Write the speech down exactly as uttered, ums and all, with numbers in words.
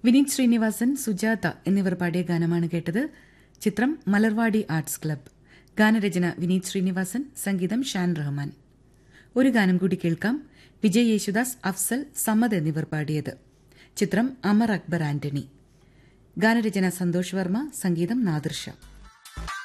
വിനീത് ശ്രീനിവാസൻ, സുജാത എന്നിവർ പാടിയ ഗാനമാണ് കേട്ടത്. ചിത്രം മലർവാടി ആർട്സ് ക്ലബ്. ഗാനരചന വിനീത് ശ്രീനിവാസൻ, സംഗീതം ഷാൻ റഹ്മാൻ. ഒരു ഗാനം കൂടി കേൾക്കാം. വിജയ് യേശുദാസ്, അഫ്സൽ, സമദ് എന്നിവർ പാടിയത്. ചിത്രം അമർ അക്ബർ ആന്റണി. ഗാനരചന സന്തോഷ് വർമ്മ, സംഗീതം നാദിർ ഷാ.